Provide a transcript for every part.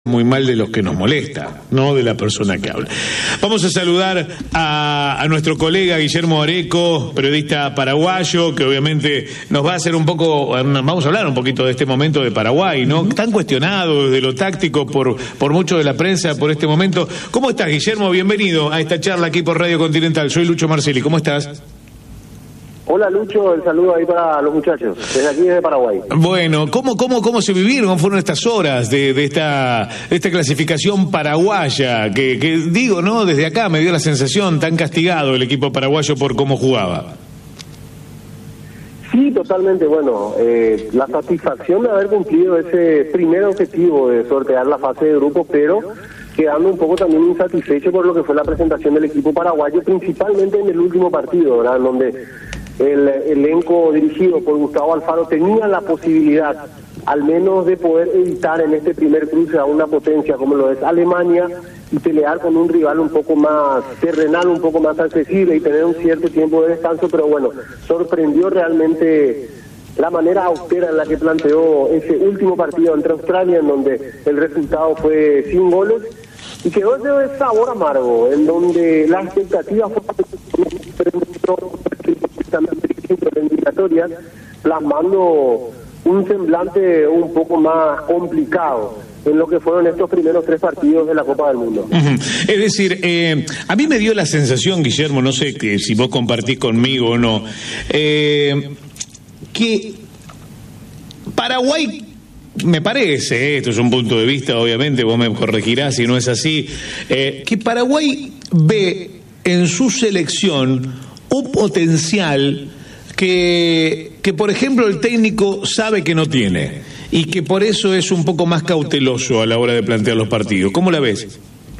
muy mal de los que nos molesta, no de la persona que habla. Vamos a saludar a nuestro colega Guillermo Areco, periodista paraguayo, que obviamente nos va a hacer vamos a hablar un poquito de este momento de Paraguay, ¿no? Tan cuestionado desde lo táctico por mucho de la prensa por este momento. ¿Cómo estás, Guillermo? Bienvenido a esta charla aquí por Radio Continental. Soy Lucho Marcelli, ¿cómo estás? Hola Lucho, el saludo ahí para los muchachos, desde aquí desde Paraguay. Bueno, ¿cómo se vivieron? ¿Cómo fueron estas horas de esta clasificación paraguaya? Que digo, ¿no? Desde acá me dio la sensación tan castigado el equipo paraguayo por cómo jugaba. Sí, totalmente. Bueno, la satisfacción de haber cumplido ese primer objetivo de sortear la fase de grupo, pero quedando un poco también insatisfecho por lo que fue la presentación del equipo paraguayo, principalmente en el último partido, ¿verdad? En donde el elenco dirigido por Gustavo Alfaro tenía la posibilidad al menos de poder evitar en este primer cruce a una potencia como lo es Alemania y pelear con un rival un poco más terrenal, un poco más accesible y tener un cierto tiempo de descanso, pero bueno, sorprendió realmente la manera austera en la que planteó ese último partido entre Australia, en donde el resultado fue sin goles y quedó ese sabor amargo, en donde la expectativa fue eliminatorias, plasmando un semblante un poco más complicado en lo que fueron estos primeros 3 partidos de la Copa del Mundo. Es decir, a mí me dio la sensación, Guillermo, no sé si vos compartís conmigo o no, que Paraguay, me parece, esto es un punto de vista, obviamente, vos me corregirás si no es así, que Paraguay ve en su selección un potencial que por ejemplo el técnico sabe que no tiene y que por eso es un poco más cauteloso a la hora de plantear los partidos. ¿Cómo la ves?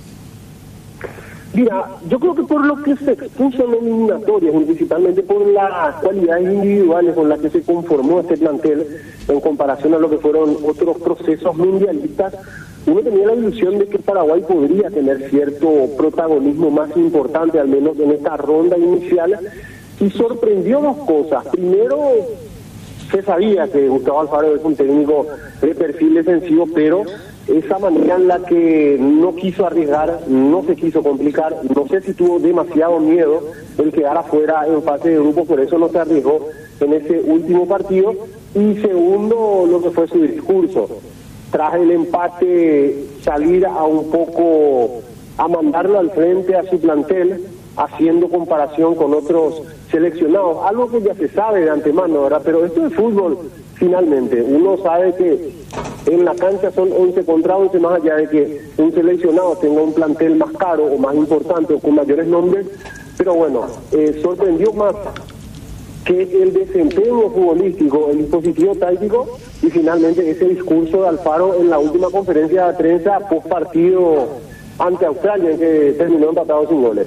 Mira, yo creo que por lo que se expuso en eliminatorias, principalmente por las cualidades individuales con las que se conformó este plantel en comparación a lo que fueron otros procesos mundialistas, uno tenía la ilusión de que Paraguay podría tener cierto protagonismo más importante, al menos en esta ronda inicial, y sorprendió 2 cosas. Primero, se sabía que Gustavo Alfaro es un técnico de perfil defensivo, pero esa manera en la que no quiso arriesgar, no se quiso complicar, no sé si tuvo demasiado miedo el quedar afuera en fase de grupo, por eso no se arriesgó en ese último partido. Y segundo, lo que fue su discurso. Tras el empate, salir a un poco a mandarlo al frente a su plantel, haciendo comparación con otros seleccionados, algo que ya se sabe de antemano, ¿verdad? Pero esto es fútbol, finalmente. Uno sabe que en la cancha son 11 contra 11, más allá de que un seleccionado tenga un plantel más caro o más importante o con mayores nombres, pero bueno, sorprendió más que el desempeño futbolístico, el dispositivo táctico y finalmente ese discurso de Alfaro en la última conferencia de prensa post partido ante Australia, que terminó empatado sin goles.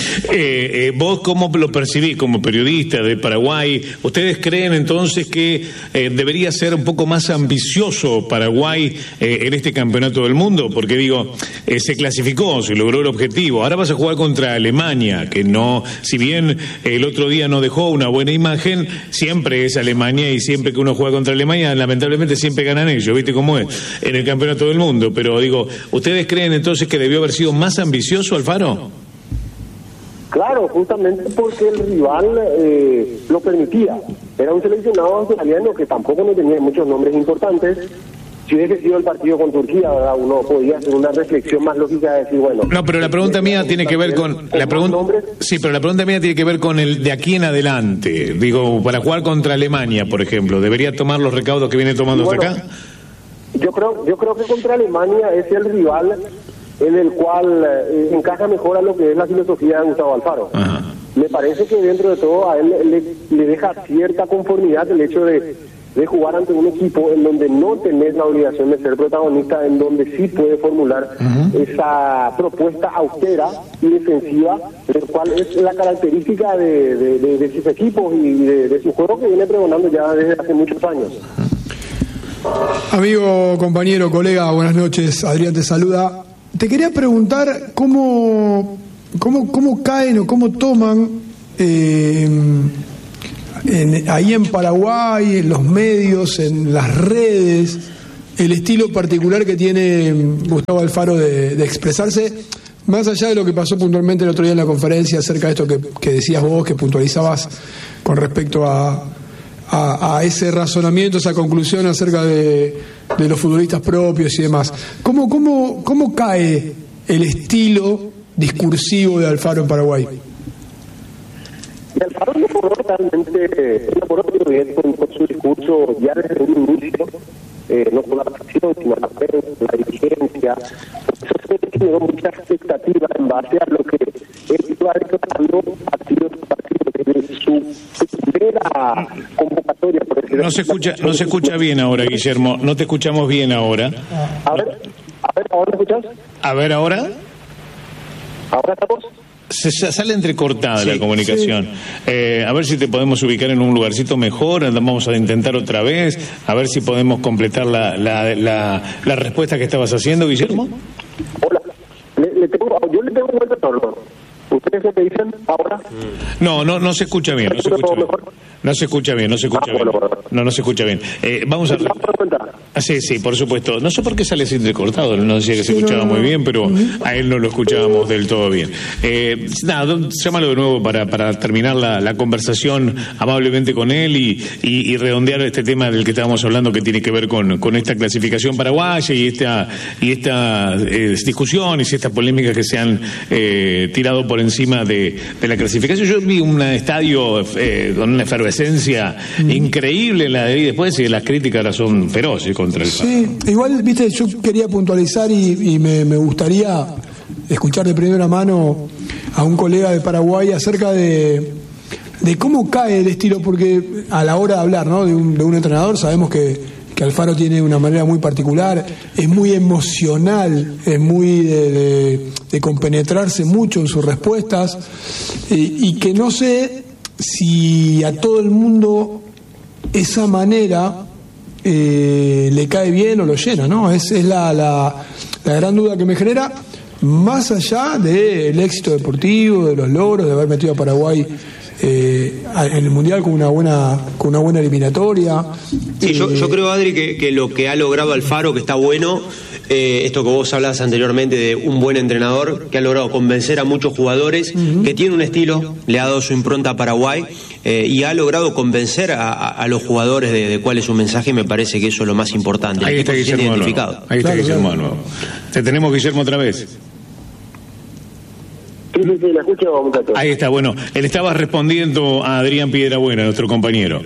Vos, ¿cómo lo percibís como periodista de Paraguay? ¿Ustedes creen entonces que debería ser un poco más ambicioso Paraguay en este campeonato del mundo? Porque digo, se clasificó, se logró el objetivo. Ahora vas a jugar contra Alemania, que no, si bien el otro día no dejó una buena imagen, siempre es Alemania y siempre que uno juega contra Alemania, lamentablemente siempre ganan ellos, ¿viste cómo es? En el campeonato del mundo. Pero digo, ¿ustedes creen entonces que debió haber sido más ambicioso Alfaro? Claro, justamente porque el rival lo permitía. Era un seleccionado australiano que tampoco no tenía muchos nombres importantes. Si hubiese sido el partido con Turquía, ¿verdad? Uno podía hacer una reflexión más lógica de decir, bueno... No, pero la pregunta mía tiene que ver con... Sí, pero la pregunta mía tiene que ver con el de aquí en adelante. Digo, para jugar contra Alemania, por ejemplo, ¿debería tomar los recaudos que viene tomando hasta acá? Yo creo que contra Alemania es el rival en el cual encaja mejor a lo que es la filosofía de Gustavo Alfaro. Ajá. Me parece que dentro de todo a él le deja cierta conformidad el hecho de jugar ante un equipo en donde no tenés la obligación de ser protagonista, en donde sí puede formular esa propuesta austera y defensiva, el cual es la característica de sus equipos y de su juego que viene pregonando ya desde hace muchos años. Amigo, compañero, colega, buenas noches. Adrián te saluda. Te quería preguntar cómo caen o cómo toman ahí en Paraguay, en los medios, en las redes, el estilo particular que tiene Gustavo Alfaro de expresarse, más allá de lo que pasó puntualmente el otro día en la conferencia acerca de esto que decías vos, que puntualizabas con respecto a ese razonamiento, esa conclusión acerca de los futbolistas propios y demás. ¿Cómo cae el estilo discursivo de Alfaro en Paraguay? Alfaro mejoró realmente, mejoró muy bien con su discurso ya desde un inicio, no solo la pasión, sino la prensa, la dirigencia. Eso se generó mucha expectativa en base a lo que él iba declarando partido desde su primera convocatoria. No se escucha bien ahora, Guillermo, no te escuchamos bien ahora. A ver, ¿ahora me escuchas? A ver, ¿ahora? ¿Ahora estamos? Se sale entrecortada sí, la comunicación. Sí. A ver si te podemos ubicar en un lugarcito mejor. Vamos a intentar otra vez. A ver si podemos completar la respuesta que estabas haciendo, Guillermo. Hola. Yo le tengo vuelta todo. ¿Ustedes qué me dicen ahora? No se escucha bien. No se escucha bien. No se escucha bien. Vamos a... Sí, por supuesto. No sé por qué sale así entrecortado. No decía que se escuchaba muy bien, pero a él no lo escuchábamos del todo bien. Llámalo de nuevo para terminar la conversación amablemente con él y redondear este tema del que estábamos hablando, que tiene que ver con esta clasificación paraguaya y estas discusiones y estas polémicas que se han tirado por encima de la clasificación. Yo vi un estadio con una efervescencia increíble en la de, y después las críticas ahora son feroces contra el Faro. Sí, igual, viste, yo quería puntualizar y me gustaría escuchar de primera mano a un colega de Paraguay acerca de cómo cae el estilo, porque a la hora de hablar, ¿no?, de un entrenador, sabemos que Alfaro tiene una manera muy particular, es muy emocional, es muy de compenetrarse mucho en sus respuestas, y que no sé si a todo el mundo esa manera le cae bien o lo llena, ¿no? Es la gran duda que me genera, más allá del éxito deportivo, de los logros, de haber metido a Paraguay en el Mundial con una buena eliminatoria. Sí, yo creo, Adri, que lo que ha logrado Alfaro, que está bueno, esto que vos hablabas anteriormente de un buen entrenador que ha logrado convencer a muchos jugadores, que tiene un estilo, le ha dado su impronta a Paraguay, y ha logrado convencer a los jugadores de cuál es su mensaje. Me parece que eso es lo más importante. Ahí está Guillermo de nuevo. Ahí está Guillermo de nuevo. Te tenemos, Guillermo, otra vez. Sí, la escucho, muchachos. Ahí está, bueno, él estaba respondiendo a Adrián Piedrabuena, nuestro compañero.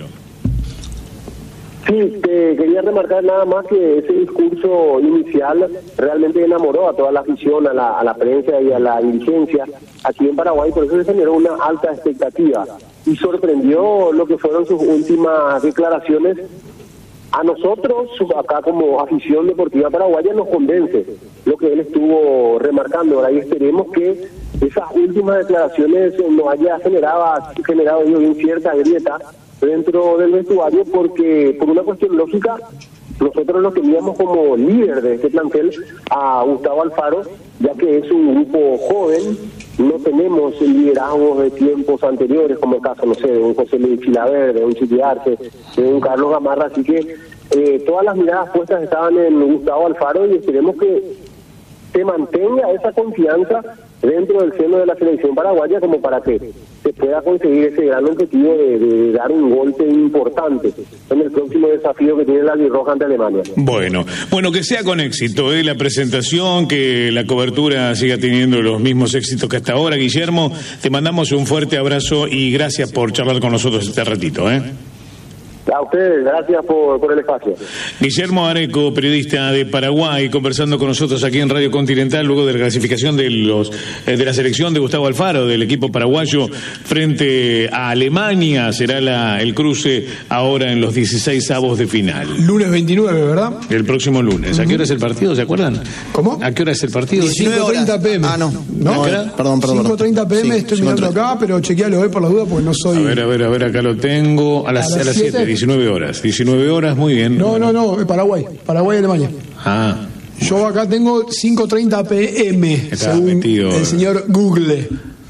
Sí, quería remarcar nada más que ese discurso inicial realmente enamoró a toda la afición, a la prensa y a la dirigencia aquí en Paraguay, por eso se generó una alta expectativa y sorprendió lo que fueron sus últimas declaraciones. A nosotros, acá como afición deportiva paraguaya, nos convence lo que él estuvo remarcando. Ahora, y esperemos que esas últimas declaraciones no haya generado bien cierta grieta dentro del vestuario, porque por una cuestión lógica nosotros lo teníamos como líder de este plantel a Gustavo Alfaro, ya que es un grupo joven, no tenemos liderazgos de tiempos anteriores, como el caso, no sé, de un José Luis Chilaverde, de un Chiquiarte, de un Carlos Gamarra, así que todas las miradas puestas estaban en Gustavo Alfaro y esperemos que se mantenga esa confianza dentro del seno de la selección paraguaya, como para que se pueda conseguir ese gran objetivo de dar un golpe importante en el próximo desafío que tiene la albirroja ante Alemania. Bueno, que sea con éxito la presentación, que la cobertura siga teniendo los mismos éxitos que hasta ahora. Guillermo, te mandamos un fuerte abrazo y gracias por charlar con nosotros este ratito. A ustedes, gracias por el espacio. Guillermo Areco, periodista de Paraguay, conversando con nosotros aquí en Radio Continental luego de la clasificación de la selección de Gustavo Alfaro, del equipo paraguayo frente a Alemania. Será el cruce ahora en los 16avos de final. Lunes 29, ¿verdad? El próximo lunes. ¿A qué hora es el partido? ¿Se acuerdan? ¿Cómo? ¿A qué hora es el partido? 5:30 p.m. Ah, no. Perdón. 5:30 p.m. Estoy mirando acá, pero chequealo por las dudas porque no soy... A ver, acá lo tengo. A las 7. 19 horas, muy bien. No, Paraguay, Alemania. Yo acá tengo 5:30 p.m. Estaba metido. El señor Google.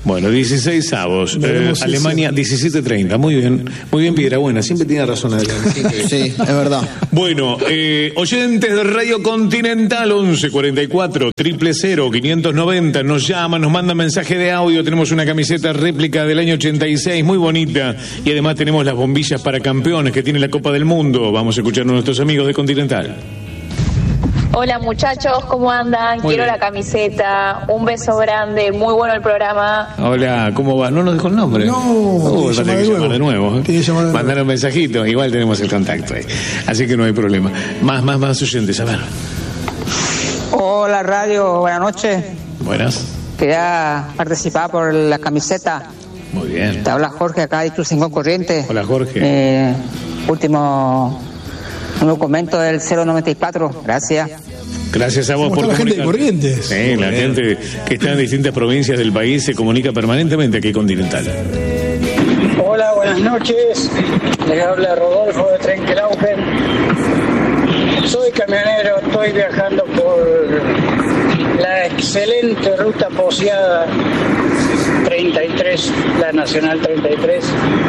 Bueno, 16 avos. Alemania 17:30. Muy bien, Piedrabuena. Siempre tiene razón, Adrián. Sí, es verdad. Bueno, oyentes de Radio Continental 1144 000 590 nos llaman, nos mandan mensaje de audio. Tenemos una camiseta réplica del año 86, muy bonita. Y además tenemos las bombillas para campeones que tiene la Copa del Mundo. Vamos a escuchar a nuestros amigos de Continental. Hola muchachos, ¿cómo andan? Quiero la camiseta, un beso grande, muy bueno el programa. Hola, ¿cómo va? No nos dejó el nombre. No, tiene que llamar de nuevo. Mandar un mensajito, igual tenemos el contacto ahí. Así que no hay problema. Más oyentes, a ver. Hola radio, buenas noches. Buenas. Quería participar por la camiseta. Muy bien. Te habla Jorge acá de Ituzaingó Corrientes. Hola Jorge. Último documento del 094, gracias. Gracias a vos por la gente de Corrientes. Sí, la gente que está en distintas provincias del país se comunica permanentemente aquí con Continental. Hola, buenas noches. Les habla Rodolfo de Trenquelauquen. Soy camionero, estoy viajando por la excelente ruta poseada 33, la Nacional 33.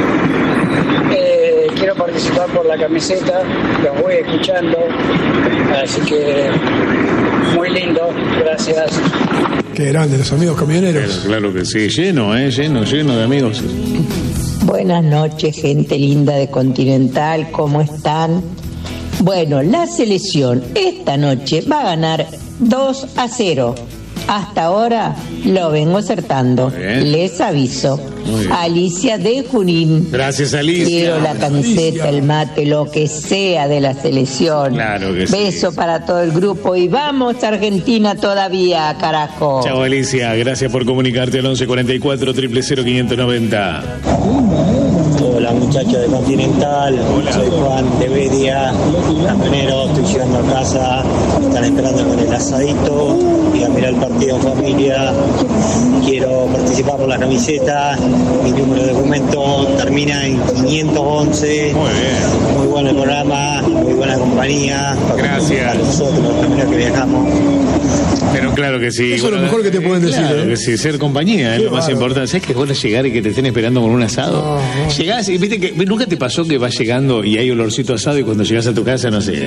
Quiero participar por la camiseta, los voy escuchando, así que muy lindo, gracias. Qué grande, los amigos camioneros. Claro que sí, lleno de amigos. Buenas noches, gente linda de Continental, ¿cómo están? Bueno, la selección esta noche va a ganar 2-0. Hasta ahora lo vengo acertando. Les aviso. Alicia de Junín. Gracias, Alicia. Quiero la camiseta, el mate, lo que sea de la selección. Claro que Beso sí. para todo el grupo y vamos Argentina todavía, carajo. Chao, Alicia. Gracias por comunicarte al 1144 000 590. Hola muchachos de Continental, soy Juan de Bedia, camionero, estoy llegando a casa, están esperando con el asadito y a mirar el partido en familia. Quiero participar por la camiseta, mi número de documento termina en 511. Muy bien. Muy bueno el programa, muy buena compañía. Gracias. Para nosotros, los camioneros que viajamos. Pero claro que sí. Eso es lo mejor que te pueden decir. Claro que sí, ser compañía es lo más importante. ¿Sabes que vos llegar y que te estén esperando con un asado? Llegás y viste que nunca te pasó que vas llegando y hay olorcito asado y cuando llegas a tu casa, no sé.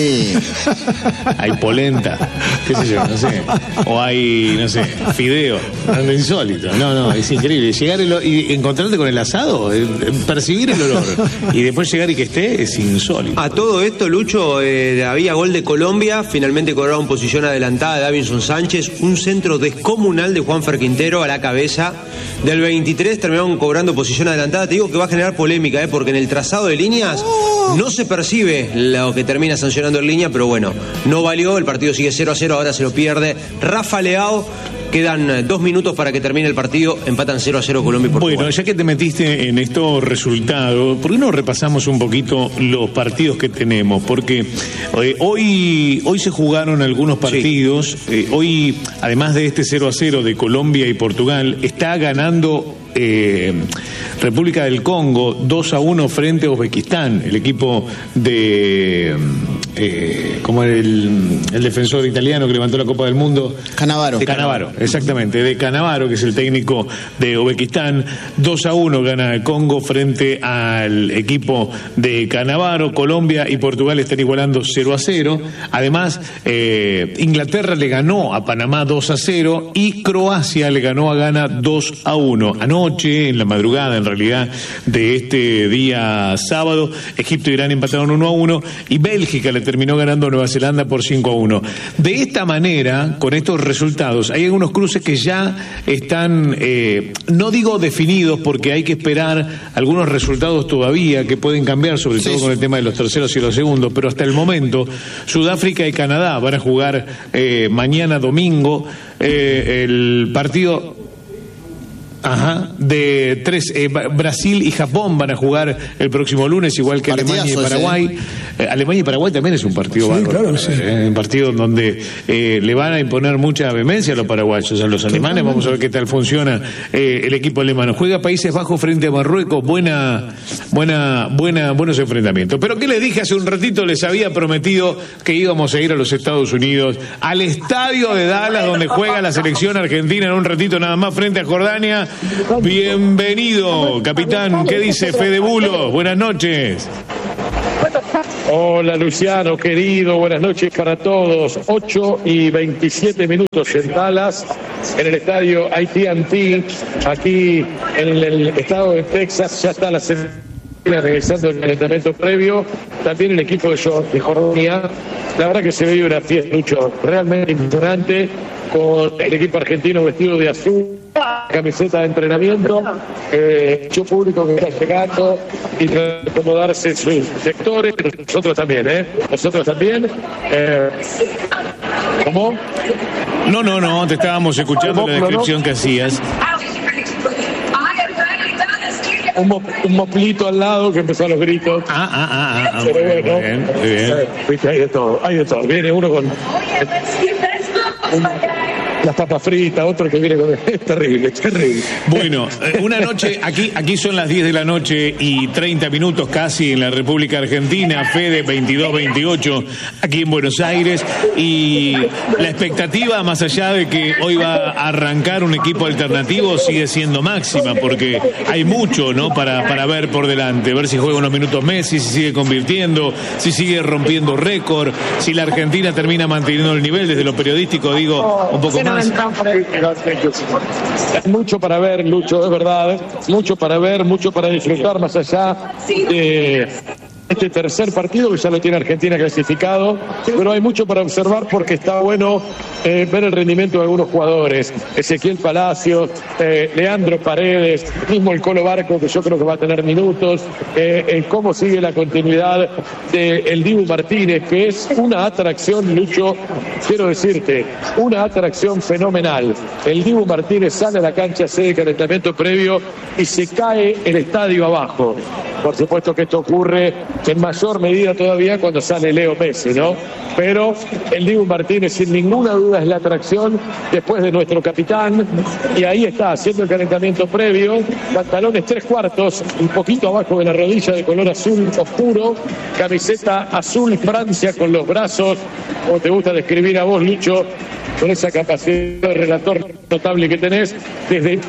Hay polenta, qué sé yo, no sé. O hay, no sé, fideo. Algo insólito. No, es increíble. Llegar y encontrarte con el asado, percibir el olor y después llegar y que esté, es insólito. A todo esto, Lucho, había gol de Colombia, finalmente cobraron posición adelantada de Davinson Sánchez, un centro descomunal de Juanfer Quintero a la cabeza del 23, terminaron cobrando posición adelantada. Te digo que va a generar polémica, porque en el trazado de líneas no se percibe lo que termina sancionando en línea, pero bueno, no valió, el partido sigue 0-0, ahora se lo pierde Rafa Leao. Quedan 2 minutos para que termine el partido, empatan 0-0 Colombia y Portugal. Bueno, ya que te metiste en estos resultados, ¿por qué no repasamos un poquito los partidos que tenemos? Porque hoy se jugaron algunos partidos. Sí. Hoy, además de este 0-0 de Colombia y Portugal, está ganando República del Congo 2-1 frente a Uzbekistán, el equipo de como el defensor italiano que levantó la Copa del Mundo, Cannavaro. De Cannavaro, exactamente, de Cannavaro, que es el técnico de Uzbekistán. 2-1 gana el Congo frente al equipo de Cannavaro. Colombia y Portugal están igualando 0-0. Además, Inglaterra le ganó a Panamá 2-0 y Croacia le ganó a Ghana 2-1. Anoche, en la madrugada en realidad de este día sábado, Egipto y Irán empataron 1-1 y Bélgica le terminó ganando a Nueva Zelanda por 5-1. De esta manera, con estos resultados, hay algunos cruces que ya están, no digo definidos porque hay que esperar algunos resultados todavía que pueden cambiar, sobre todo con el tema de los terceros y los segundos, pero hasta el momento Sudáfrica y Canadá van a jugar mañana domingo el partido de 3. Brasil y Japón van a jugar el próximo lunes, igual que Alemania y Paraguay. Alemania y Paraguay también es un partido bárbaro. Claro, un partido donde le van a imponer mucha vehemencia a los paraguayos, a los alemanes. Vamos a ver qué tal funciona el equipo alemán. Juega Países Bajos frente a Marruecos. Buenos enfrentamientos. Pero ¿qué les dije hace un ratito? Les había prometido que íbamos a ir a los Estados Unidos, al estadio de Dallas, donde juega la selección argentina en un ratito nada más frente a Jordania. Bienvenido, capitán. ¿Qué dice Fede Bulo? Buenas noches. Hola Luciano, querido, buenas noches para todos. 8:27 en Dallas, en el estadio AT&T, aquí en el estado de Texas. Ya está la semana regresando el calentamiento previo. También el equipo de Jordania. La verdad que se ve una fiesta, Lucho, realmente impresionante, con el equipo argentino vestido de azul, camiseta de entrenamiento, mucho público que está llegando y acomodarse en sus sectores. Nosotros también, nosotros también. ¿Cómo? No, te estábamos escuchando la descripción que hacías. Un moplito al lado que empezó a los gritos. Pero bueno, muy bien. Viste, hay de todo. Viene uno con las papas fritas, otro que viene con... Es terrible. Bueno, una noche, aquí son las 10 de la noche y 30 minutos casi en la República Argentina, Fede 22:28 aquí en Buenos Aires, y la expectativa, más allá de que hoy va a arrancar un equipo alternativo, sigue siendo máxima, porque hay mucho, ¿no?, para ver por delante, ver si juega unos minutos Messi, si sigue convirtiendo, si sigue rompiendo récord, si la Argentina termina manteniendo el nivel, desde lo periodístico digo, un poco más. Hay mucho para ver, Lucho, es verdad, mucho para ver, mucho para disfrutar, más allá de este tercer partido que ya lo tiene Argentina clasificado, pero hay mucho para observar porque está bueno ver el rendimiento de algunos jugadores. Ezequiel Palacios, Leandro Paredes, mismo el Colo Barco, que yo creo que va a tener minutos, cómo sigue la continuidad del Dibu Martínez, que es una atracción, Lucho, quiero decirte, una atracción fenomenal. El Dibu Martínez sale a la cancha, hace el calentamiento previo y se cae el estadio abajo. Por supuesto que esto ocurre en mayor medida todavía cuando sale Leo Messi, ¿no? Pero el Dibu Martínez sin ninguna duda es la atracción después de nuestro capitán, y ahí está haciendo el calentamiento previo, pantalones 3/4, un poquito abajo de la rodilla, de color azul oscuro, camiseta azul Francia con los brazos, como te gusta describir a vos, Lucho, con esa capacidad de relator notable que tenés, desde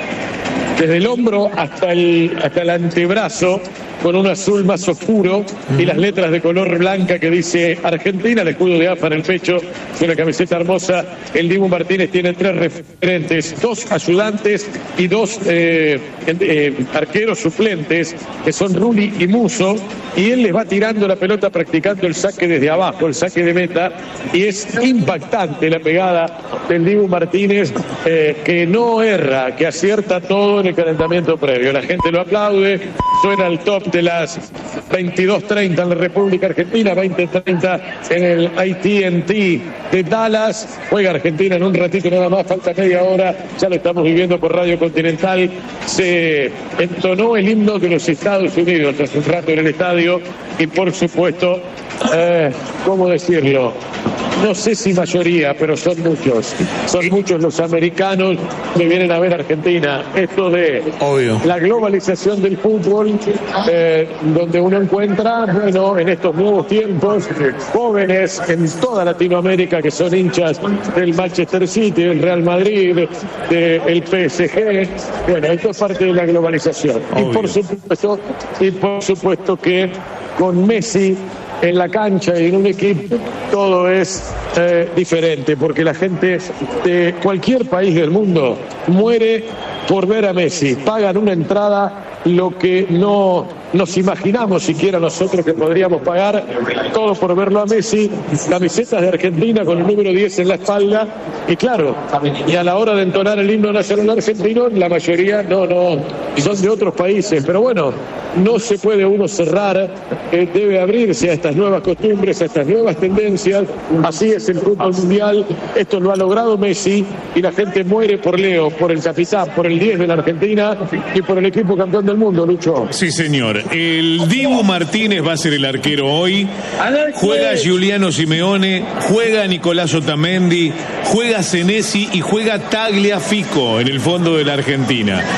el hombro hasta el antebrazo, con un azul más oscuro y las letras de color blanca que dice Argentina, el escudo de AFA en el pecho, una camiseta hermosa. El Dibu Martínez tiene 3 referentes, 2 ayudantes y 2 arqueros suplentes, que son Rulli y Musso, y él les va tirando la pelota practicando el saque desde abajo, el saque de meta, y es impactante la pegada del Dibu Martínez, que no erra, que acierta todo en el calentamiento previo. La gente lo aplaude, suena el top de las 22:30 en la República Argentina, 20:30 en el AT&T de Dallas. Juega Argentina en un ratito nada más, falta media hora, ya lo estamos viviendo por Radio Continental. Se entonó el himno de los Estados Unidos hace un rato en el estadio y por supuesto, ¿cómo decirlo? No sé si mayoría, pero son muchos los americanos que vienen a ver Argentina. Esto de la globalización del fútbol, donde uno encuentra, bueno, en estos nuevos tiempos, jóvenes en toda Latinoamérica que son hinchas del Manchester City, del Real Madrid, del PSG. Bueno, esto es parte de la globalización. Y por supuesto que con Messi en la cancha y en un equipo todo es diferente, porque la gente de cualquier país del mundo muere por ver a Messi, pagan una entrada lo que no nos imaginamos siquiera nosotros que podríamos pagar, todo por verlo a Messi, camisetas de Argentina con el número 10 en la espalda, y claro, y a la hora de entonar el himno nacional argentino, la mayoría no, son de otros países, pero bueno, no se puede uno cerrar, debe abrirse a estas nuevas costumbres, a estas nuevas tendencias. Así es el fútbol mundial, esto lo ha logrado Messi, y la gente muere por Leo, por el capitán, por el 10 de la Argentina y por el equipo campeón del mundo, Lucho. Sí, señor. El Dibu Martínez va a ser el arquero hoy. Juega Giuliano Simeone, juega Nicolás Otamendi, juega Senesi y juega Tagliafico en el fondo de la Argentina.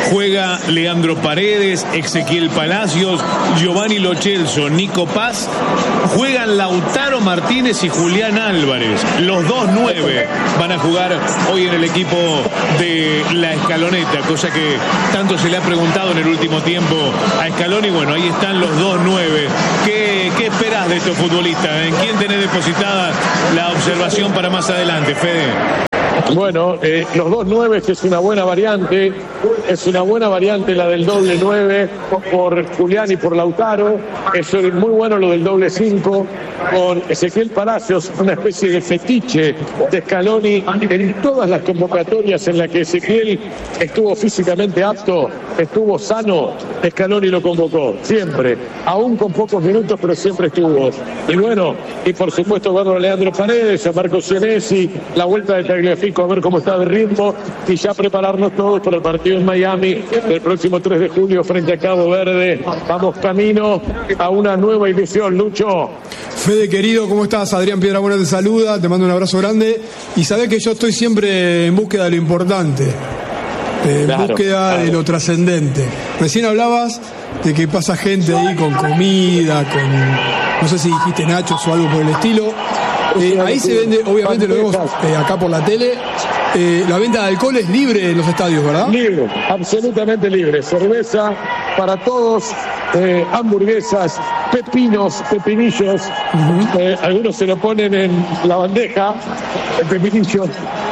juega Leandro Paredes, Ezequiel Palacios, Giovanni Lo Celso, Nico Paz, juegan Lautaro Martínez y Julián Álvarez. Los 2-9 van a jugar hoy en el equipo de la Escaloneta, cosa que tanto se le ha preguntado en el último tiempo a Scaloni. Bueno, ahí están los 2-9. ¿Qué esperás de estos futbolistas? ¿En quién tenés depositada la observación para más adelante, Fede? Bueno, los 2-9 es una buena variante, la del doble 9 por Julián y por Lautaro, es muy bueno lo del doble 5 con Ezequiel Palacios, una especie de fetiche de Scaloni en todas las convocatorias en las que Ezequiel estuvo físicamente apto, estuvo sano, Scaloni lo convocó, siempre, aún con pocos minutos, pero siempre estuvo. Y bueno, y por supuesto verlo a Leandro Paredes, a Marco Senesi, la vuelta de Tagliafico, a ver cómo está de ritmo y ya prepararnos todos para el partido en Miami el próximo 3 de julio frente a Cabo Verde. Vamos camino a una nueva ilusión, Lucho. Fede, querido, ¿cómo estás? Adrián Piedrabuena te saluda, te mando un abrazo grande y sabés que yo estoy siempre en búsqueda de lo importante, búsqueda de lo trascendente. Recién hablabas de que pasa gente ahí con comida, no sé si dijiste nachos o algo por el estilo. Ahí se vende, obviamente lo vemos acá por la tele, la venta de alcohol es libre en los estadios, ¿verdad? Libre, absolutamente libre. Cerveza para todos, hamburguesas, pepinos, pepinillos. Algunos se lo ponen en la bandeja, el pepinillo.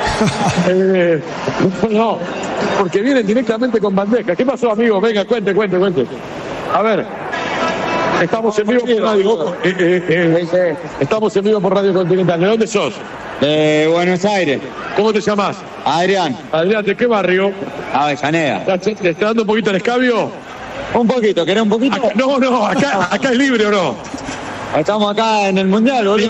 No, porque vienen directamente con bandeja. ¿Qué pasó, amigo? Venga, cuente. A ver. Estamos en vivo por Radio estamos en vivo por Radio Continental. ¿De dónde sos? De Buenos Aires. ¿Cómo te llamas? Adrián. Adrián, ¿de qué barrio? Avellaneda. ¿Te está dando un poquito el escabio? Un poquito, ¿querés un poquito? Acá es libre o no. Estamos acá en el Mundial, boludo.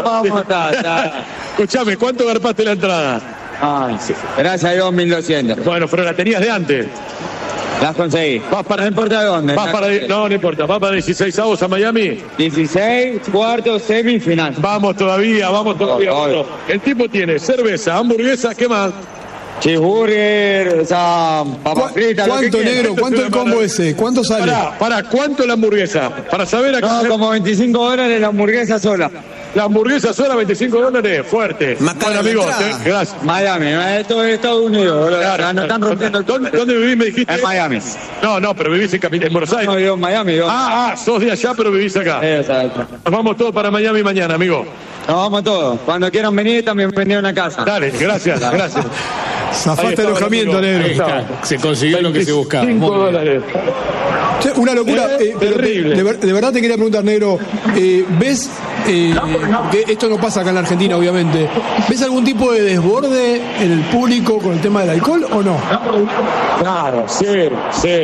Escuchame, ¿cuánto garpaste la entrada? Sí. Gracias a Dios, 1.200. Bueno, pero la tenías de antes. Las conseguí. No importa de dónde. No importa. ¿Vas para 16avos a Miami? 16, cuartos, semifinal. Vamos todavía. El tipo tiene cerveza, hamburguesa, ¿qué más? Cheeseburger, papas fritas. ¿Cuánto, negro? ¿Cuánto el combo ese? ¿Cuánto sale? Para ¿cuánto la hamburguesa? Para saber acá. No, como $25 la hamburguesa sola. La hamburguesa sola, $25, fuerte. Bueno, amigo, gracias. Miami, esto es Estados Unidos. Claro. Están rompiendo el... ¿Dónde vivís, me dijiste? En Miami. No, pero vivís en Buenos Aires. No, vivo en Miami. Sos de allá, pero vivís acá. Exacto. Nos vamos todos para Miami mañana, amigo. Nos vamos todos. Cuando quieran venir, también venir a una casa. Dale, gracias. Zafaste el alojamiento, negro. Se consiguió lo que se buscaba. $5. Che, una locura. Terrible. De verdad te quería preguntar, negro. ¿Ves, que esto no pasa acá en la Argentina, obviamente, ¿ves algún tipo de desborde en el público con el tema del alcohol o no? Claro, cero.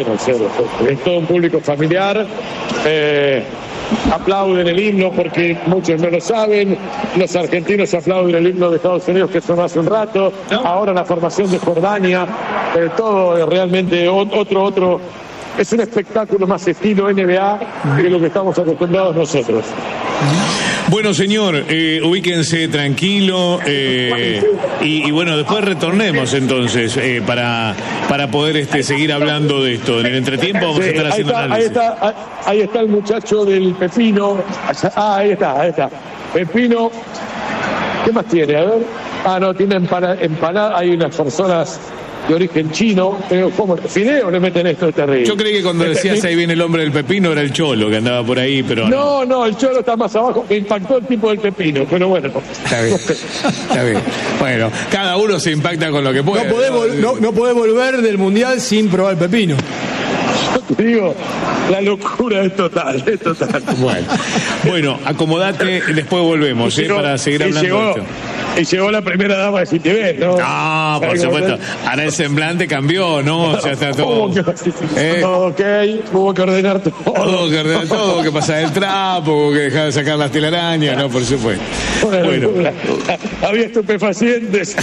Es todo un público familiar. Aplauden el himno porque muchos no lo saben. Los argentinos aplauden el himno de Estados Unidos, que sonó hace un rato. Ahora la formación de Jordania. Todo es realmente otro. Es un espectáculo más estilo NBA que lo que estamos acostumbrados nosotros. Bueno, señor, ubíquense tranquilo y bueno, después retornemos entonces para poder seguir hablando de esto. En el entretiempo vamos a estar haciendo análisis. Ahí está el muchacho del Pepino. Ahí está. Pepino. ¿Qué más tiene? A ver. No, tiene empanada. Hay unas personas de origen chino, ¿cómo? ¿Fideo le meten esto? Es terrible. Yo creí que cuando decías ahí viene el hombre del pepino era el Cholo que andaba por ahí, pero no, el Cholo está más abajo, me impactó el tipo del pepino, pero bueno. Está bien. Bueno, cada uno se impacta con lo que puede. No podés volver del Mundial sin probar el pepino. Te digo, la locura es total. Bueno, acomodate y después volvemos para seguir hablando de esto. Y llegó la primera dama de Citibet, ¿no? No, por supuesto. Ahora el semblante cambió, ¿no? O sea, está todo. Hubo que ordenar todo. Hubo que pasar el trapo, hubo que dejar de sacar las telarañas, ¿no? Por supuesto. Bueno. Había estupefacientes.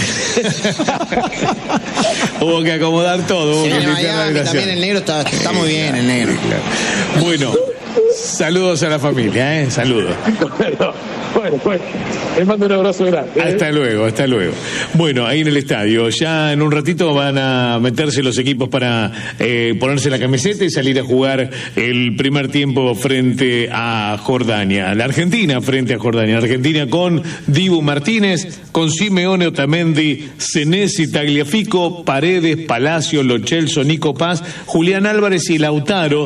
Hubo que acomodar todo. También el negro está muy bien, el negro. Bueno. Saludos a la familia, saludos. Bueno, les mando un abrazo grande. Hasta luego. Bueno, ahí en el estadio, ya en un ratito van a meterse los equipos para ponerse la camiseta y salir a jugar el primer tiempo frente a Jordania. La Argentina frente a Jordania. Argentina con Dibu Martínez, con Simeone, Otamendi, Senesi, Tagliafico, Paredes, Palacio, Lo Celso, Nico Paz, Julián Álvarez y Lautaro.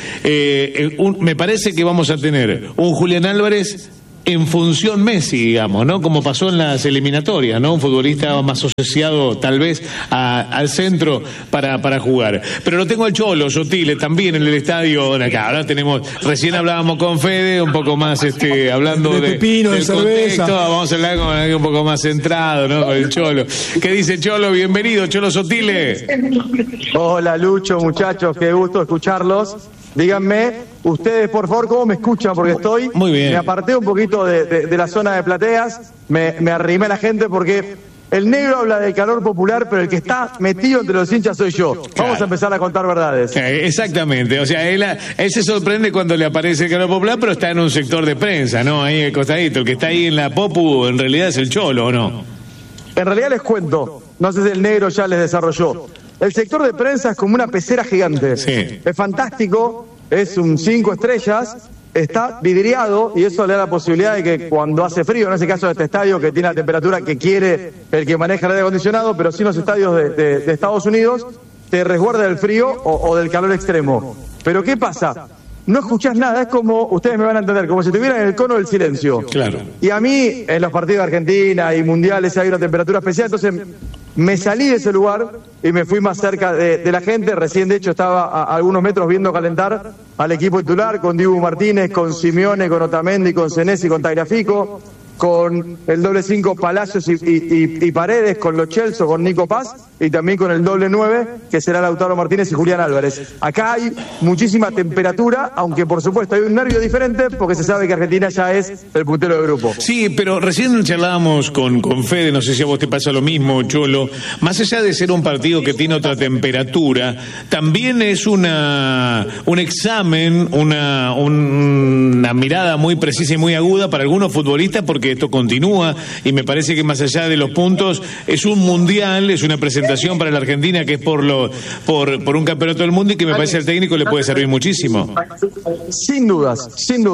Me parece que vamos a tener un Julián Álvarez en función Messi, digamos, ¿no? Como pasó en las eliminatorias, ¿no? Un futbolista más asociado tal vez al centro para jugar. Pero lo tengo al Cholo Sotile también en el estadio. Acá ahora tenemos, recién hablábamos con Fede, un poco más hablando de pepino, de cerveza. Vamos a hablar con alguien un poco más centrado, ¿no? Con el Cholo. ¿Qué dice Cholo? Bienvenido, Cholo Sotile. Hola Lucho, muchachos, qué gusto escucharlos. Díganme, ustedes por favor, ¿cómo me escuchan? Porque estoy... Muy bien. Me aparté un poquito de la zona de plateas, me arrimé a la gente porque el negro habla del calor popular, pero el que está metido entre los hinchas soy yo. Vamos a empezar a contar verdades. Exactamente, o sea, él se sorprende cuando le aparece el calor popular, pero está en un sector de prensa, ¿no? Ahí al costadito, el que está ahí en la popu en realidad es el Cholo, ¿o no? En realidad les cuento, no sé si el negro ya les desarrolló. El sector de prensa es como una pecera gigante. Sí. Es fantástico, es un 5 estrellas, está vidriado y eso le da la posibilidad de que cuando hace frío, en ese caso de este estadio que tiene la temperatura que quiere el que maneja el aire acondicionado, pero sí los estadios de Estados Unidos, te resguarda del frío o del calor extremo. Pero ¿qué pasa? No escuchás nada, es como, ustedes me van a entender, como si estuvieran en el cono del silencio. Claro. Y a mí, en los partidos de Argentina y mundiales hay una temperatura especial, entonces me salí de ese lugar y me fui más cerca de la gente. Recién, de hecho, estaba a algunos metros viendo calentar al equipo titular, con Dibu Martínez, con Simeone, con Otamendi, con Senesi, con Tagliafico, con el doble 5 Palacios y Paredes, con Lo Celso, con Nico Paz y también con el doble 9 que será Lautaro Martínez y Julián Álvarez. Acá hay muchísima temperatura, aunque por supuesto hay un nervio diferente porque se sabe que Argentina ya es el puntero del grupo. Sí, pero recién charlábamos con Fede, no sé si a vos te pasa lo mismo, Cholo, más allá de ser un partido que tiene otra temperatura, también es un examen, una mirada muy precisa y muy aguda para algunos futbolistas, porque esto continúa y me parece que más allá de los puntos es un mundial, es una presentación para la Argentina que es por un campeonato del mundo y que me parece al técnico le puede servir muchísimo. Sin dudas.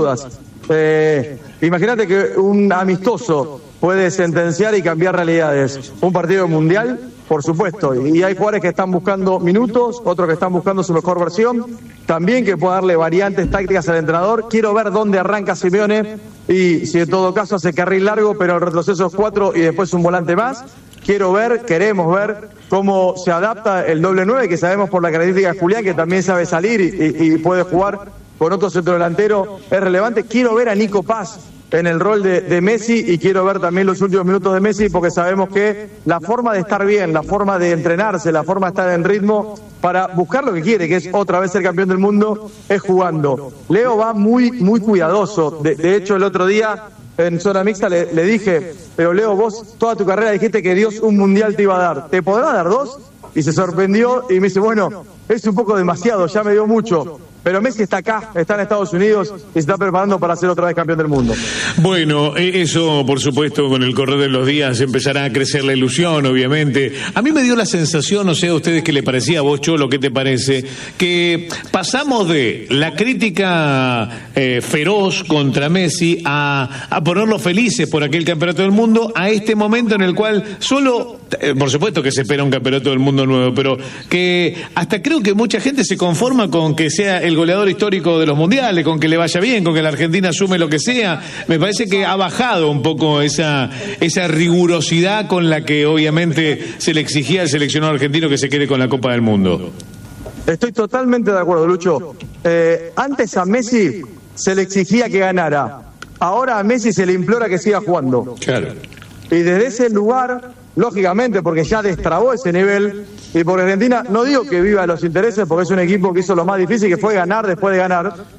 Imagínate que un amistoso puede sentenciar y cambiar realidades. Un partido mundial, por supuesto, y hay jugadores que están buscando minutos, otros que están buscando su mejor versión, también que pueda darle variantes tácticas al entrenador. Quiero ver dónde arranca Simeone y si en todo caso hace carril largo, pero el retroceso es 4 y después un volante más. Queremos ver cómo se adapta el doble 9, que sabemos por la característica de Julián, que también sabe salir y puede jugar con otro centrodelantero, es relevante. Quiero ver a Nico Paz en el rol de Messi y quiero ver también los últimos minutos de Messi, porque sabemos que la forma de estar bien, la forma de entrenarse, la forma de estar en ritmo para buscar lo que quiere, que es otra vez ser campeón del mundo, es jugando. Leo va muy cuidadoso. De hecho, el otro día en zona mixta le dije, pero Leo, vos toda tu carrera dijiste que Dios un mundial te iba a dar, ¿te podrá dar 2? Y se sorprendió y me dice, bueno, es un poco demasiado, ya me dio mucho. Pero Messi está acá, está en Estados Unidos y se está preparando para ser otra vez campeón del mundo. Bueno, eso por supuesto con el correr de los días empezará a crecer la ilusión, obviamente. A mí me dio la sensación, no sé a ustedes qué le parecía, a vos Cholo, ¿qué te parece? Que pasamos de la crítica feroz contra Messi a ponerlos felices por aquel campeonato del mundo, a este momento en el cual solo, por supuesto que se espera un campeonato del mundo nuevo, pero que hasta creo que mucha gente se conforma con que sea el goleador histórico de los mundiales, con que le vaya bien, con que la Argentina asume lo que sea. Me parece que ha bajado un poco esa rigurosidad con la que obviamente se le exigía al seleccionado argentino que se quede con la Copa del Mundo. Estoy totalmente de acuerdo, Lucho. Antes a Messi se le exigía que ganara. Ahora a Messi se le implora que siga jugando. Claro. Y desde ese lugar, lógicamente, porque ya destrabó ese nivel, y por Argentina, no digo que viva los intereses, porque es un equipo que hizo lo más difícil, que fue ganar después de ganar,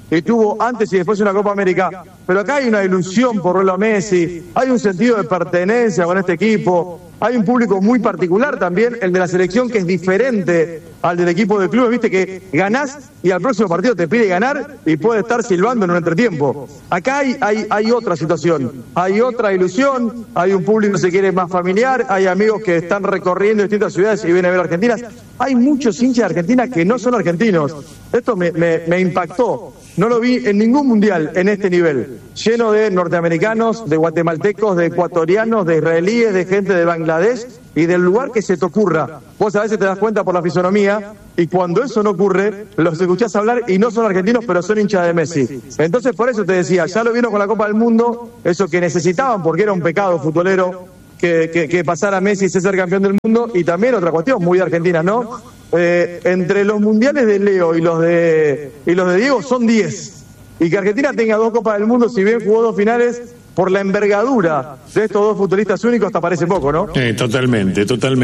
y tuvo antes y después una Copa América, pero acá hay una ilusión por verlo a Messi, hay un sentido de pertenencia con este equipo, hay un público muy particular también, el de la selección, que es diferente al del equipo de clubes, viste que ganás y al próximo partido te pide ganar y puede estar silbando en un entretiempo. Acá hay otra situación, hay otra ilusión, hay un público que se quiere más familiar, hay amigos que están recorriendo distintas ciudades y vienen a ver Argentina. Hay muchos hinchas de Argentina que no son argentinos. Esto me impactó. No lo vi en ningún mundial en este nivel, lleno de norteamericanos, de guatemaltecos, de ecuatorianos, de israelíes, de gente de Bangladesh y del lugar que se te ocurra. Vos a veces te das cuenta por la fisonomía y cuando eso no ocurre, los escuchás hablar y no son argentinos, pero son hinchas de Messi. Entonces por eso te decía, ya lo vieron con la Copa del Mundo, eso que necesitaban porque era un pecado futbolero que pasara Messi y ser campeón del mundo, y también otra cuestión muy de Argentina, ¿no? Entre los mundiales de Leo y los de Diego son 10, y que Argentina tenga 2 Copas del Mundo, si bien jugó 2 finales, por la envergadura de estos 2 futbolistas únicos, hasta parece poco, ¿no? Totalmente.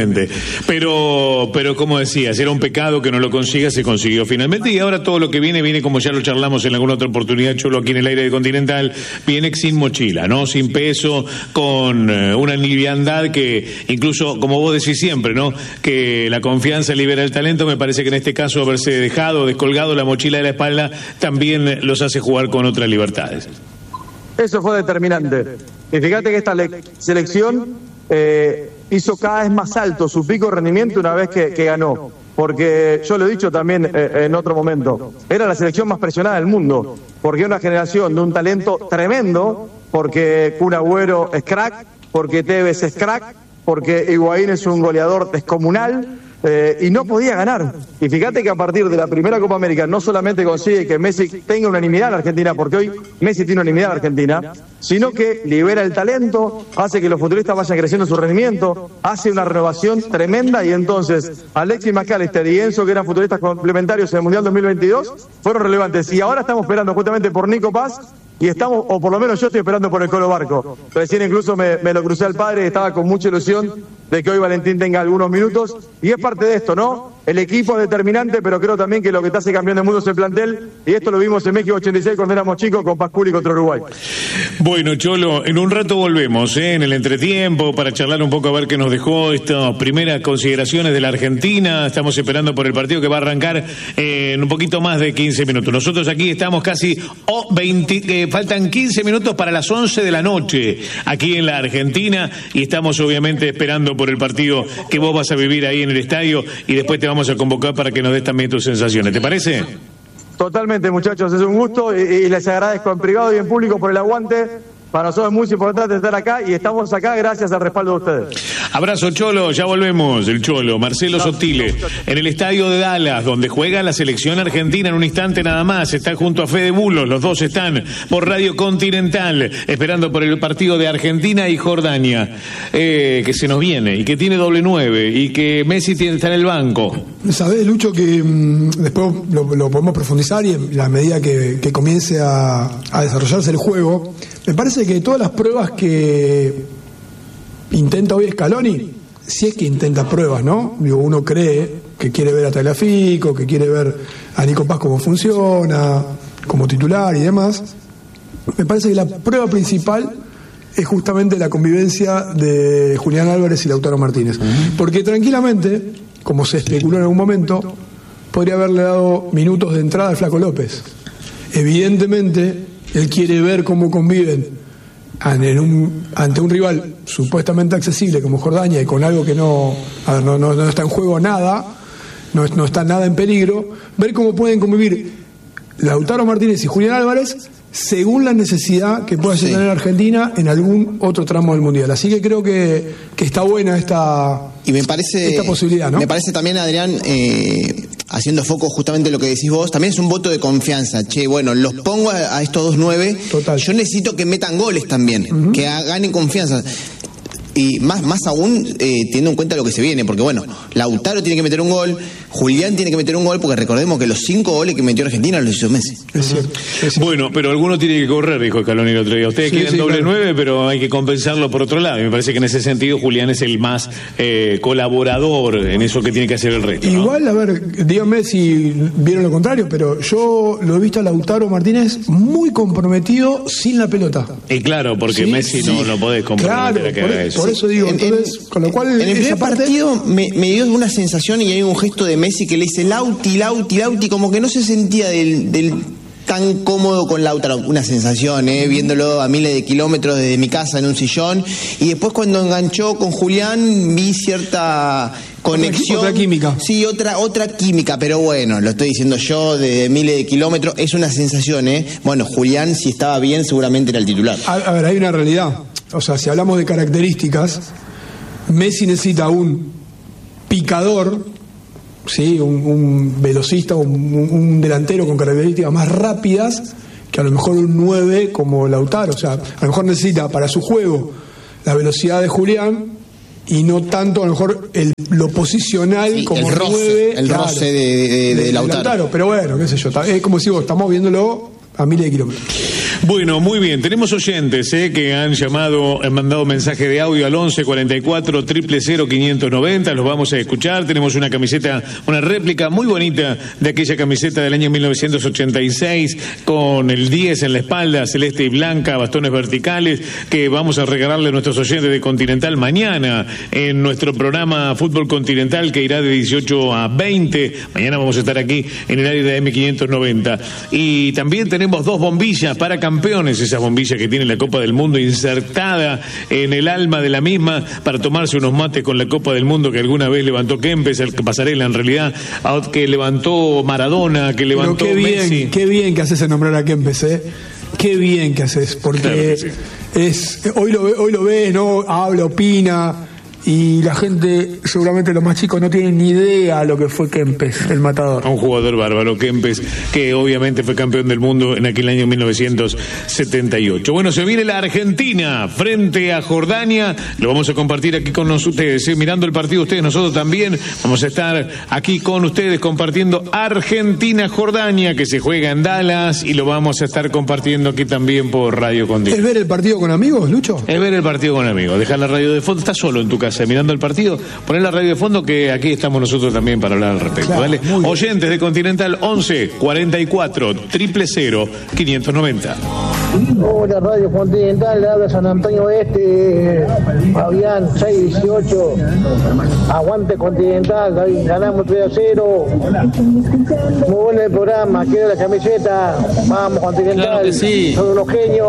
Pero como decías, era un pecado que no lo consiga, se consiguió finalmente, y ahora todo lo que viene como ya lo charlamos en alguna otra oportunidad, Cholo, aquí en el aire de Continental, viene sin mochila, ¿no? Sin peso, con una liviandad que, incluso, como vos decís siempre, ¿no? Que la confianza libera el talento. Me parece que en este caso haberse descolgado la mochila de la espalda también los hace jugar con otras libertades. Eso fue determinante. Y fíjate que esta selección hizo cada vez más alto su pico de rendimiento una vez que ganó. Porque yo lo he dicho también en otro momento, era la selección más presionada del mundo, porque es una generación de un talento tremendo, porque Kun Agüero es crack, porque Tevez es crack, porque Higuaín es un goleador descomunal, y no podía ganar. Y fíjate que a partir de la primera Copa América no solamente consigue que Messi tenga unanimidad en la Argentina, porque hoy Messi tiene unanimidad en la Argentina, sino que libera el talento, hace que los futbolistas vayan creciendo su rendimiento, hace una renovación tremenda, y entonces Alexis McAllister y Enzo, que eran futbolistas complementarios en el Mundial 2022, fueron relevantes. Y ahora estamos esperando justamente por Nico Paz, y estamos, o por lo menos yo estoy esperando por el Colo Barco. Recién incluso me lo crucé al padre y estaba con mucha ilusión de que hoy Valentín tenga algunos minutos, y es parte de esto, ¿no? El equipo es determinante, pero creo también que lo que te hace campeón del mundo es el plantel, y esto lo vimos en México 86 cuando éramos chicos con Pasculi contra Uruguay. Bueno, Cholo, en un rato volvemos, en el entretiempo, para charlar un poco a ver qué nos dejó estas primeras consideraciones de la Argentina. Estamos esperando por el partido que va a arrancar en un poquito más de 15 minutos. Nosotros aquí estamos casi faltan 15 minutos para las 11 de la noche aquí en la Argentina, y estamos obviamente esperando por el partido que vos vas a vivir ahí en el estadio, y después te vamos a convocar para que nos des también tus sensaciones. ¿Te parece? Totalmente, muchachos, es un gusto, y les agradezco en privado y en público por el aguante. Para nosotros es muy importante estar acá, y estamos acá gracias al respaldo de ustedes. Abrazo, Cholo, ya volvemos. El Cholo, Marcelo Sottile, en el estadio de Dallas, donde juega la selección argentina en un instante nada más. Está junto a Fede Bulos, los dos están por Radio Continental, esperando por el partido de Argentina y Jordania, que se nos viene, y que tiene doble 9, y que Messi está en el banco. Sabés, Lucho, que después lo podemos profundizar, y en la medida que comience a desarrollarse el juego, me parece que todas las pruebas que intenta hoy Scaloni, si es que intenta pruebas, ¿no? Digo, uno cree que quiere ver a Tagliafico, que quiere ver a Nico Paz cómo funciona, como titular y demás. Me parece que la prueba principal es justamente la convivencia de Julián Álvarez y Lautaro Martínez. Porque tranquilamente, como se especuló en algún momento, podría haberle dado minutos de entrada al Flaco López. Evidentemente, él quiere ver cómo conviven ante un rival supuestamente accesible como Jordania, y con algo que no está en juego nada, no está nada en peligro, ver cómo pueden convivir Lautaro Martínez y Julián Álvarez según la necesidad que pueda tener Argentina en algún otro tramo del Mundial. Así que creo que está buena esta posibilidad, ¿no? Me parece también, Adrián, haciendo foco justamente en lo que decís vos, también es un voto de confianza. Che, bueno, los pongo a estos 2 9. Total. Yo necesito que metan goles también, que ganen confianza. Y más aún teniendo en cuenta lo que se viene, porque bueno, Lautaro tiene que meter un gol, Julián tiene que meter un gol, porque recordemos que los 5 goles que metió Argentina los hizo Messi. Es cierto. Bueno, pero alguno tiene que correr, dijo Scaloni el otro día. Ustedes quieren doble 9, pero hay que compensarlo por otro lado. Y me parece que en ese sentido Julián es el más colaborador en eso que tiene que hacer el resto, ¿no? Igual, a ver, díganme si vieron lo contrario, pero yo lo he visto a Lautaro Martínez muy comprometido sin la pelota. Y claro, porque Messi no lo podés comprometer a que haga eso. Por eso digo, entonces, con lo cual... En el primer partido me dio una sensación, y hay un gesto de Messi que le dice Lauti, como que no se sentía del tan cómodo con Lautaro. Una sensación, viéndolo a miles de kilómetros desde mi casa en un sillón. Y después cuando enganchó con Julián vi cierta conexión. Otra química. Sí, otra química, pero bueno, lo estoy diciendo yo de miles de kilómetros. Es una sensación, Bueno, Julián, si estaba bien, seguramente era el titular. A ver, hay una realidad. O sea, si hablamos de características, Messi necesita un picador, ¿sí? un velocista, un delantero con características más rápidas que a lo mejor un 9 como Lautaro. O sea, a lo mejor necesita para su juego la velocidad de Julián y no tanto a lo mejor lo posicional como el roce, 9. Roce de Lautaro. Pero bueno, qué sé yo, es como si estamos viéndolo a miles de kilómetros. Bueno, muy bien. Tenemos oyentes que han llamado, han mandado mensaje de audio al 11 44 000 590. Los vamos a escuchar. Tenemos una camiseta, una réplica muy bonita de aquella camiseta del año 1986 con el 10 en la espalda, celeste y blanca, bastones verticales, que vamos a regalarle a nuestros oyentes de Continental mañana en nuestro programa Fútbol Continental, que irá de 18 a 20. Mañana vamos a estar aquí en el área de M590. Y también tenemos 2 bombillas para campeones, esas bombillas que tiene la Copa del Mundo insertada en el alma de la misma, para tomarse unos mates con la Copa del Mundo que alguna vez levantó Kempes, el Pasarela en realidad, que levantó Maradona, que levantó Messi. Qué bien que haces en nombrar a Kempes, qué bien que haces, porque claro que sí. Hoy lo ves, ¿no? Habla, opina, y la gente, seguramente los más chicos, no tienen ni idea lo que fue Kempes, el matador. Un jugador bárbaro, Kempes, que obviamente fue campeón del mundo en aquel año 1978. Bueno, se viene la Argentina frente a Jordania. Lo vamos a compartir aquí con ustedes, mirando el partido ustedes, nosotros también. Vamos a estar aquí con ustedes compartiendo Argentina-Jordania, que se juega en Dallas, y lo vamos a estar compartiendo aquí también por Radio Continental. ¿Es ver el partido con amigos, Lucho? Es ver el partido con amigos. Dejar la radio de fondo, estás solo en tu casa mirando el partido, poner la radio de fondo, que aquí estamos nosotros también para hablar al respecto. Claro, ¿vale? Oyentes de Continental 11 44 000 590. Hola, Radio Continental, le habla San Antonio Este, Fabián 618. Aguante Continental, ganamos 3-0. Muy bueno el programa, quiero la camiseta. Vamos Continental, claro que sí. Son unos genios.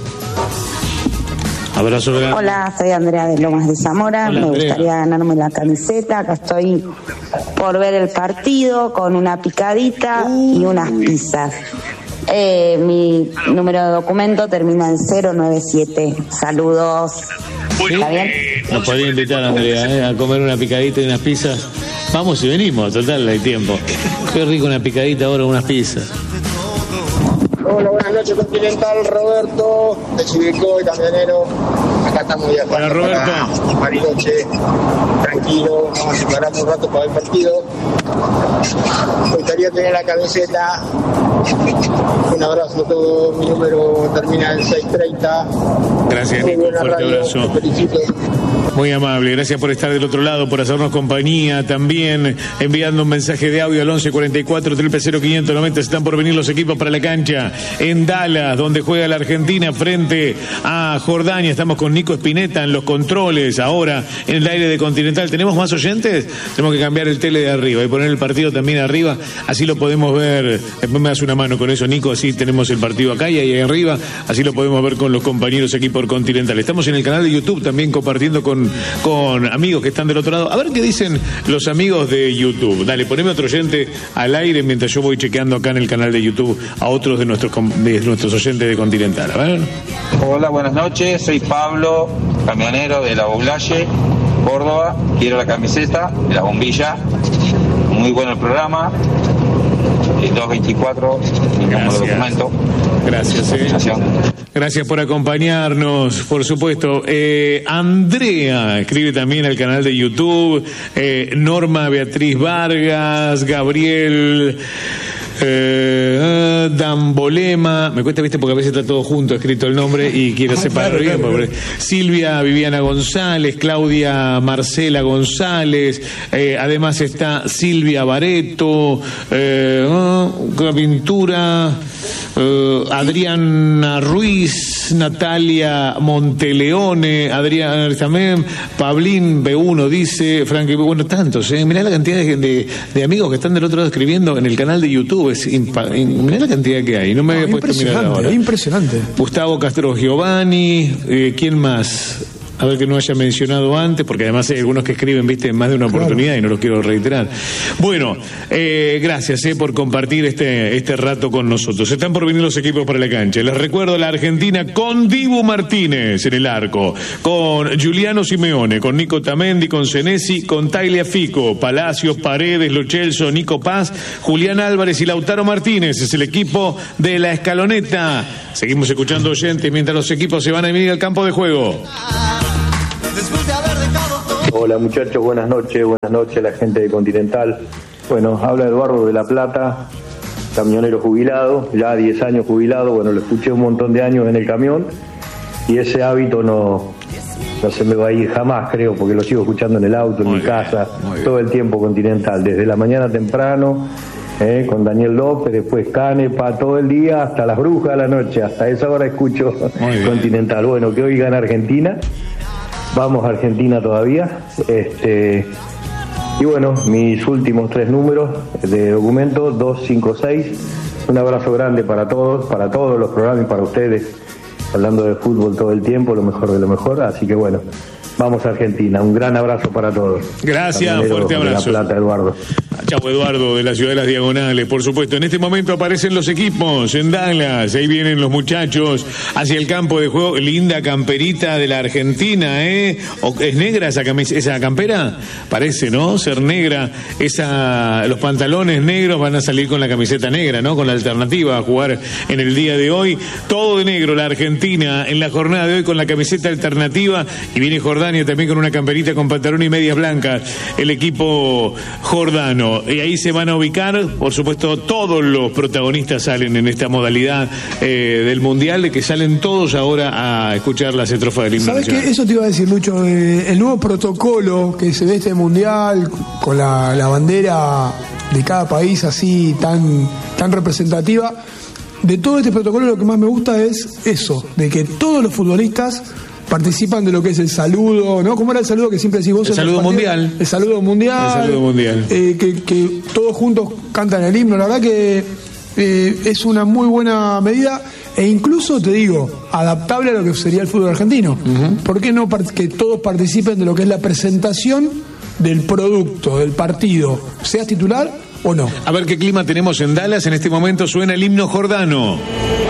Abrazo. Hola, soy Andrea de Lomas de Zamora. Hola, me gustaría ganarme la camiseta. Acá estoy por ver el partido con una picadita y unas pizzas. Mi número de documento termina en 097. Saludos. ¿Está bien? Nos podría invitar, Andrea, a comer una picadita y unas pizzas. Vamos y venimos, total, hay tiempo. Qué rico una picadita ahora, unas pizzas. Hola, buenas noches Continental, Roberto, de Chivilcoy, camionero. Acá estamos ya. Hola, Roberto. Bariloche, tranquilo, vamos a separar un rato para el partido. Me gustaría tener la camiseta. Un abrazo a todos, mi número termina en 630. Gracias, Nico, un fuerte abrazo. Te felicito. Muy amable, gracias por estar del otro lado, por hacernos compañía, también enviando un mensaje de audio al 11 44 000 590. Están por venir los equipos para la cancha en Dallas, donde juega la Argentina frente a Jordania. Estamos con Nico Spinetta en los controles, ahora en el aire de Continental. ¿Tenemos más oyentes? Tenemos que cambiar el tele de arriba y poner el partido también arriba, así lo podemos ver. Después me das una mano con eso, Nico, así tenemos el partido acá y ahí arriba, así lo podemos ver con los compañeros aquí por Continental. Estamos en el canal de YouTube también compartiendo con amigos que están del otro lado. A ver qué dicen los amigos de YouTube. Dale, poneme otro oyente al aire mientras yo voy chequeando acá en el canal de YouTube a otros de nuestros oyentes de Continental. A ver. Hola, buenas noches. Soy Pablo, camionero de La Boulaye, Córdoba. Quiero la camiseta de la bombilla. Muy bueno el programa. 224, el número de documento. Gracias. Gracias por acompañarnos, por supuesto. Andrea escribe también al canal de YouTube, Norma Beatriz Vargas, Gabriel Dambolema, me cuesta, viste, porque a veces está todo junto escrito el nombre y quiero separarlo bien. Silvia Viviana González, Claudia Marcela González, además está Silvia Bareto, Pintura, Adriana Ruiz, Natalia Monteleone, Adriana también, Pablín B1 dice, Frankie, bueno, tantos, mirá la cantidad de amigos que están del otro lado escribiendo en el canal de YouTube, mirá la cantidad que hay, no me había puesto a mirar ahora. Impresionante. Gustavo Castro Giovanni, ¿quién más? A ver, que no haya mencionado antes, porque además hay algunos que escriben, viste, en más de una oportunidad y no los quiero reiterar. Bueno, gracias por compartir este rato con nosotros. Están por venir los equipos para la cancha. Les recuerdo la Argentina con Dibu Martínez en el arco, con Giuliano Simeone, con Nico Tamendi, con Senesi, con Tagliafico, Palacios, Paredes, Lo Celso, Nico Paz, Julián Álvarez y Lautaro Martínez. Es el equipo de la Escaloneta. Seguimos escuchando oyentes mientras los equipos se van a venir al campo de juego. Hola muchachos, buenas noches a la gente de Continental. Bueno, habla Eduardo de La Plata, camionero jubilado, ya 10 años jubilado. Bueno, lo escuché un montón de años en el camión y ese hábito no se me va a ir jamás, creo, porque lo sigo escuchando en el auto, en mi casa, todo el tiempo Continental, desde la mañana temprano, con Daniel López, después Canepa, todo el día, hasta las brujas de la noche, hasta esa hora escucho Continental. Bueno, que hoy gana Argentina. Vamos a Argentina todavía. Y bueno, mis últimos 3 números de documento, 256. Un abrazo grande para todos los programas y para ustedes, hablando de fútbol todo el tiempo, lo mejor de lo mejor. Así que bueno, vamos a Argentina. Un gran abrazo para todos. Gracias, fuerte abrazo. De La Plata, Eduardo. Chau, Eduardo, de la ciudad de las Diagonales, por supuesto. En este momento aparecen los equipos en Dallas. Ahí vienen los muchachos hacia el campo de juego. Linda camperita de la Argentina, ¿Es negra esa campera? Parece, ¿no? Ser negra. Los pantalones negros van a salir con la camiseta negra, ¿no? Con la alternativa a jugar en el día de hoy. Todo de negro, la Argentina en la jornada de hoy con la camiseta alternativa. Y viene Jordania también con una camperita con pantalón y medias blancas. El equipo jordano. Y ahí se van a ubicar, por supuesto, todos los protagonistas salen en esta modalidad del Mundial, de que salen todos ahora a escuchar las estrofas del himno nacional. ¿Sabes qué? Eso te iba a decir, Lucho, el nuevo protocolo que se ve este Mundial, con la bandera de cada país así tan representativa. De todo este protocolo lo que más me gusta es eso, de que todos los futbolistas participan de lo que es el saludo, ¿no? ¿Cómo era el saludo que siempre decís vos? El saludo mundial. El saludo mundial. El saludo mundial. Que todos juntos cantan el himno. La verdad que es una muy buena medida e incluso, te digo, adaptable a lo que sería el fútbol argentino. ¿Por qué no que todos participen de lo que es la presentación del producto, del partido, seas titular o no? A ver qué clima tenemos en Dallas. En este momento suena el himno jordano.